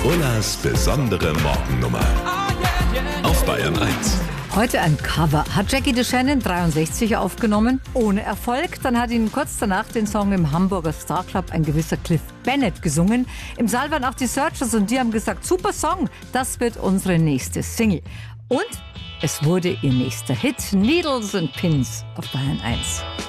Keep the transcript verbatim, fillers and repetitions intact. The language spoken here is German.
Ullas besondere Morgennummer. Auf Bayern eins. Heute ein Cover. Hat Jackie DeShannon dreiundsechzig aufgenommen, ohne Erfolg. Dann hat ihn kurz danach den Song im Hamburger Star Club ein gewisser Cliff Bennett gesungen. Im Saal waren auch die Searchers und die haben gesagt, super Song, das wird unsere nächste Single. Und es wurde ihr nächster Hit, Needles and Pins auf Bayern eins.